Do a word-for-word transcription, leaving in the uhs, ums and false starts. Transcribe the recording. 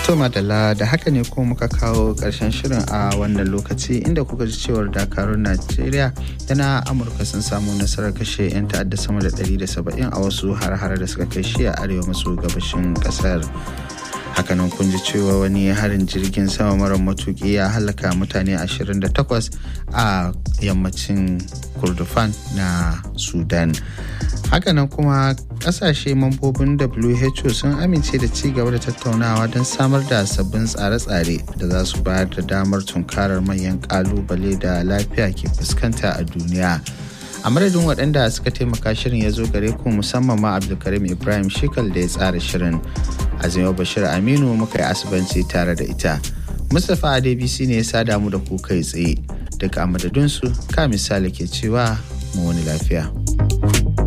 To madalla da haka ne kuma muka kawo ƙarshen shirin a wannan lokaci inda kuka ji cewar dakarun Najeriya da na Amurka sun samu nasarar kashe 'yan ta'adda sama da ɗari da saba'in a wasu har-hare da suka kai shi a arewa maso gabashin ƙasar. Hakanan kun ji cewa wani harin jirgin sama mara matuƙi ya halaka mutane ashirin da takwas a yammacin Kordofan na Sudan. Hakanan kuma kasashe mambobin W H O sun amince da ci gaba da tattaunawa don samar da sabbin tsare-tsare da za su bayar da damar tunkarar manyan kalubale da lafiya ke fuskanta a duniya. A madadin waɗanda suka taimaka shirin ya zo gare ku musamman ma Abdulkarim Ibrahim Shikal da ya tsara shirin. Azima Bashir Aminu muka yi asibanci tare da ita. Mustapha Adebisi ne ya sada mu da ku kai tsaye. Daga a madadinsu ka misali ke cewa mu wani lafiya.